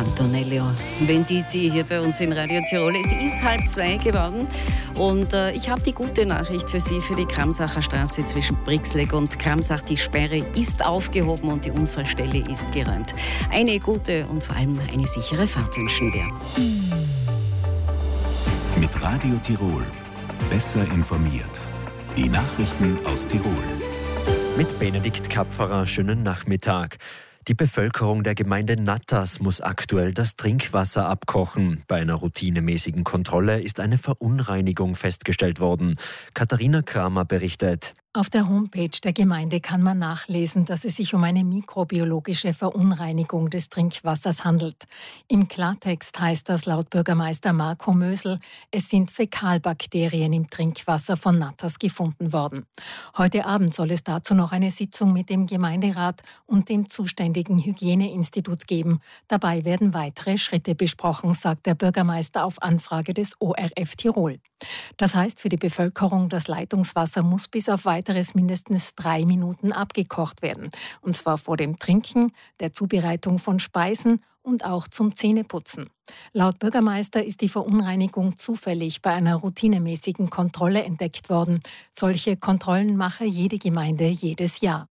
Antonello Venditti hier bei uns in Radio Tirol. Es ist 1:30 geworden und ich habe die gute Nachricht für Sie. Für die Kramsacher Straße zwischen Brixlegg und Kramsach. Die Sperre ist aufgehoben und die Unfallstelle ist geräumt. Eine gute und vor allem eine sichere Fahrt wünschen wir. Mit Radio Tirol. Besser informiert. Die Nachrichten aus Tirol. Mit Benedikt Kapferer, schönen Nachmittag. Die Bevölkerung der Gemeinde Natters muss aktuell das Trinkwasser abkochen. Bei einer routinemäßigen Kontrolle ist eine Verunreinigung festgestellt worden. Katharina Kramer berichtet. Auf der Homepage der Gemeinde kann man nachlesen, dass es sich um eine mikrobiologische Verunreinigung des Trinkwassers handelt. Im Klartext heißt das laut Bürgermeister Marco Mösel, es sind Fäkalbakterien im Trinkwasser von Natters gefunden worden. Heute Abend soll es dazu noch eine Sitzung mit dem Gemeinderat und dem zuständigen Hygieneinstitut geben. Dabei werden weitere Schritte besprochen, sagt der Bürgermeister auf Anfrage des ORF Tirol. Das heißt für die Bevölkerung, das Leitungswasser muss bis auf weiteres mindestens 3 Minuten abgekocht werden. Und zwar vor dem Trinken, der Zubereitung von Speisen und auch zum Zähneputzen. Laut Bürgermeister ist die Verunreinigung zufällig bei einer routinemäßigen Kontrolle entdeckt worden. Solche Kontrollen mache jede Gemeinde jedes Jahr.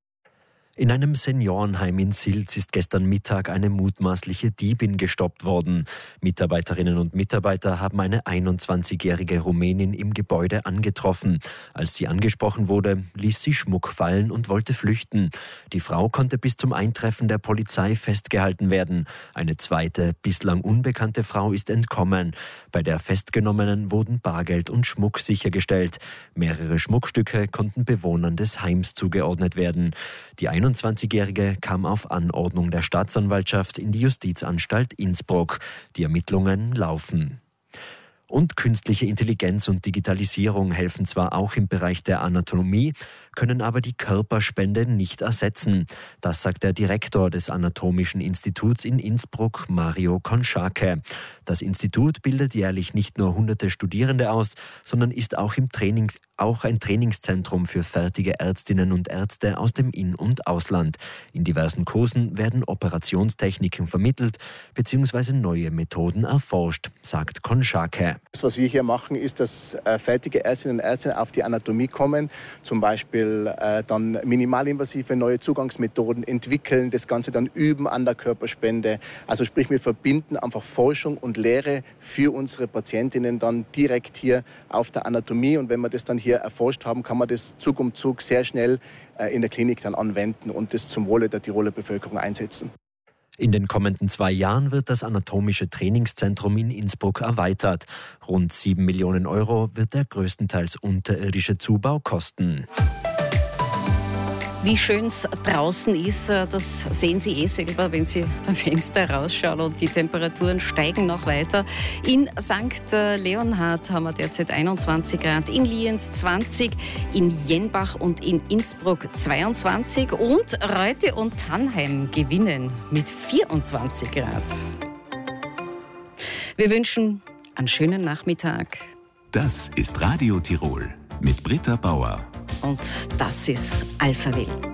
In einem Seniorenheim in Silz ist gestern Mittag eine mutmaßliche Diebin gestoppt worden. Mitarbeiterinnen und Mitarbeiter haben eine 21-jährige Rumänin im Gebäude angetroffen. Als sie angesprochen wurde, ließ sie Schmuck fallen und wollte flüchten. Die Frau konnte bis zum Eintreffen der Polizei festgehalten werden. Eine zweite, bislang unbekannte Frau ist entkommen. Bei der Festgenommenen wurden Bargeld und Schmuck sichergestellt. Mehrere Schmuckstücke konnten Bewohnern des Heims zugeordnet werden. Die 21-Jährige kam auf Anordnung der Staatsanwaltschaft in die Justizanstalt Innsbruck. Die Ermittlungen laufen. Und künstliche Intelligenz und Digitalisierung helfen zwar auch im Bereich der Anatomie, können aber die Körperspende nicht ersetzen. Das sagt der Direktor des Anatomischen Instituts in Innsbruck, Mario Konschake. Das Institut bildet jährlich nicht nur hunderte Studierende aus, sondern ist auch ein Trainingszentrum für fertige Ärztinnen und Ärzte aus dem In- und Ausland. In diversen Kursen werden Operationstechniken vermittelt bzw. neue Methoden erforscht, sagt Konschake. Das, was wir hier machen, ist, dass fertige Ärztinnen und Ärzte auf die Anatomie kommen, zum Beispiel dann minimalinvasive neue Zugangsmethoden entwickeln, das Ganze dann üben an der Körperspende. Also sprich, wir verbinden einfach Forschung und Lehre für unsere Patientinnen dann direkt hier auf der Anatomie. Und wenn wir das dann hier erforscht haben, kann man das Zug um Zug sehr schnell in der Klinik dann anwenden und das zum Wohle der Tiroler Bevölkerung einsetzen. In den kommenden 2 Jahren wird das Anatomische Trainingszentrum in Innsbruck erweitert. Rund 7 Millionen Euro wird der größtenteils unterirdische Zubau kosten. Wie schön es draußen ist, das sehen Sie selber, wenn Sie beim Fenster rausschauen und die Temperaturen steigen noch weiter. In St. Leonhard haben wir derzeit 21 Grad, in Lienz 20, in Jenbach und in Innsbruck 22 und Reute und Tannheim gewinnen mit 24 Grad. Wir wünschen einen schönen Nachmittag. Das ist Radio Tirol mit Britta Bauer. Und das ist Alphaville.